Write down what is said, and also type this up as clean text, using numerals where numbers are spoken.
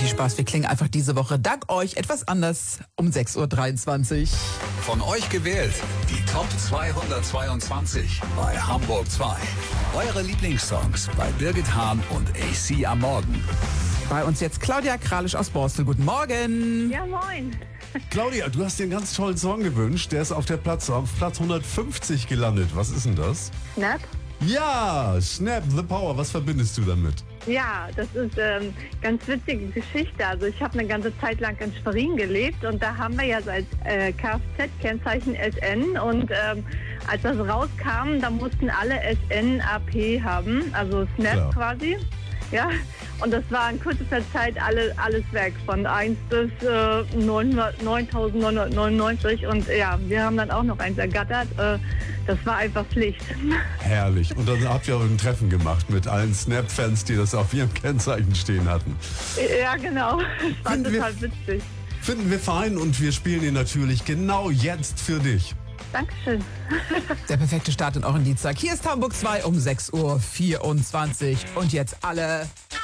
Spaß. Wir klingen einfach diese Woche dank euch etwas anders um 6.23 Uhr. Von euch gewählt, die Top 222 bei Hamburg 2. Eure Lieblingssongs bei Birgit Hahn und AC am Morgen. Bei uns jetzt Claudia Kralisch aus Borstel. Guten Morgen. Ja, moin. Claudia, du hast dir einen ganz tollen Song gewünscht. Der ist auf Platz 150 gelandet. Was ist denn das? Snap? Ja, Snap the Power. Was verbindest du damit? Ja, das ist ganz witzige Geschichte. Also ich habe eine ganze Zeit lang in Schwerin gelebt und da haben wir ja als Kfz-Kennzeichen SN und als das rauskam, da mussten alle SN AP haben, also Snap Klar. quasi. Ja, und das war in kürzester Zeit alles weg, von 1 bis 9.999 und ja, wir haben dann auch noch eins ergattert. Das war einfach Pflicht. Herrlich. Und dann habt ihr auch ein Treffen gemacht mit allen Snap-Fans, die das auf ihrem Kennzeichen stehen hatten. Ja, genau. Das war Finden wir- total witzig. Finden wir fein und wir spielen ihn natürlich genau jetzt für dich. Dankeschön. Der perfekte Start in euren Dienstag. Hier ist Hamburg 2 um 6.24 Uhr. Und jetzt alle